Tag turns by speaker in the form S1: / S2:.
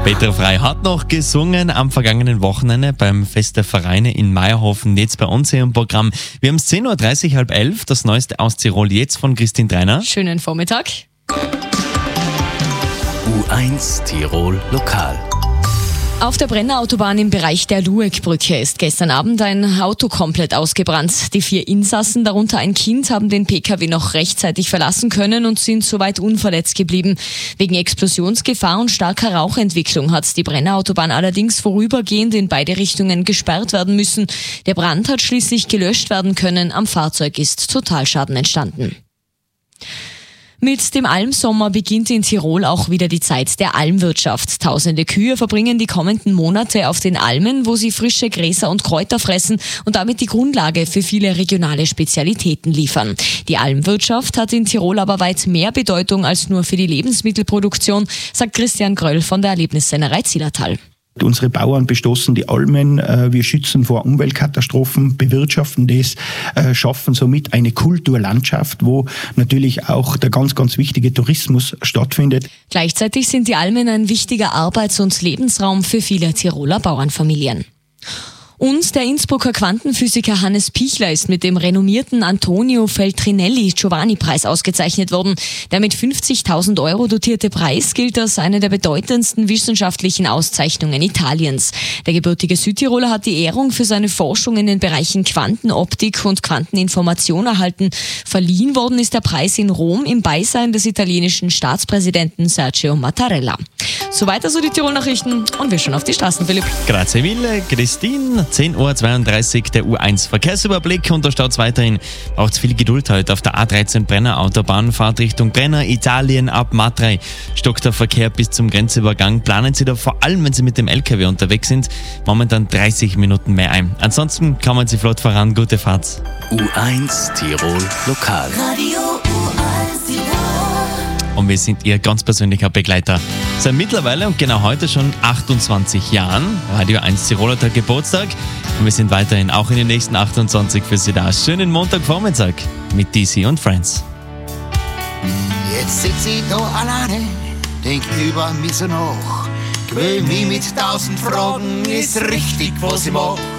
S1: Petra Frey hat noch gesungen am vergangenen Wochenende beim Fest der Vereine in Meierhofen. Jetzt bei uns hier im Programm. Wir haben es 10.30 Uhr, 10:30, das Neueste aus Tirol, jetzt von Christine Dreiner.
S2: Schönen Vormittag.
S3: U1 Tirol Lokal.
S2: Auf der Brenner Autobahn im Bereich der Lueckbrücke ist gestern Abend ein Auto komplett ausgebrannt. Die 4 Insassen, darunter ein Kind, haben den PKW noch rechtzeitig verlassen können und sind soweit unverletzt geblieben. Wegen Explosionsgefahr und starker Rauchentwicklung hat die Brenner Autobahn allerdings vorübergehend in beide Richtungen gesperrt werden müssen. Der Brand hat schließlich gelöscht werden können. Am Fahrzeug ist Totalschaden entstanden. Mit dem Almsommer beginnt in Tirol auch wieder die Zeit der Almwirtschaft. Tausende Kühe verbringen die kommenden Monate auf den Almen, wo sie frische Gräser und Kräuter fressen und damit die Grundlage für viele regionale Spezialitäten liefern. Die Almwirtschaft hat in Tirol aber weit mehr Bedeutung als nur für die Lebensmittelproduktion, sagt Christian Gröll von der Erlebnissennerei Zillertal.
S4: Unsere Bauern bestoßen die Almen, wir schützen vor Umweltkatastrophen, bewirtschaften das, schaffen somit eine Kulturlandschaft, wo natürlich auch der ganz, ganz wichtige Tourismus stattfindet.
S2: Gleichzeitig sind die Almen ein wichtiger Arbeits- und Lebensraum für viele Tiroler Bauernfamilien. Und der Innsbrucker Quantenphysiker Hannes Pichler ist mit dem renommierten Antonio Feltrinelli-Giovanni-Preis ausgezeichnet worden. Der mit 50.000 € dotierte Preis gilt als eine der bedeutendsten wissenschaftlichen Auszeichnungen Italiens. Der gebürtige Südtiroler hat die Ehrung für seine Forschung in den Bereichen Quantenoptik und Quanteninformation erhalten. Verliehen worden ist der Preis in Rom im Beisein des italienischen Staatspräsidenten Sergio Mattarella. Soweit also die Tirol-Nachrichten und wir schauen auf die Straßen, Philipp.
S1: Grazie mille, Christine. 10.32 Uhr, der U1-Verkehrsüberblick, und da steht es weiterhin. Braucht es viel Geduld heute auf der A13 Brenner Autobahn, Fahrt Richtung Brenner, Italien ab Matrei. Stockt der Verkehr bis zum Grenzübergang. Planen Sie da vor allem, wenn Sie mit dem LKW unterwegs sind, momentan 30 Minuten mehr ein. Ansonsten kommen Sie flott voran, gute Fahrt.
S3: U1 Tirol Lokal.
S5: Radio U1 Tirol.
S1: Und wir sind Ihr ganz persönlicher Begleiter. Seit mittlerweile und genau heute schon 28 Jahren Radio 1 Tiroler Tag Geburtstag. Und wir sind weiterhin auch in den nächsten 28 für Sie da. Schönen Montagvormittag mit DC und Friends.
S6: Jetzt sitz ich da alleine, denk über mich so nach. Quäl mich mit 1000 Fragen, ist richtig, was ich mach.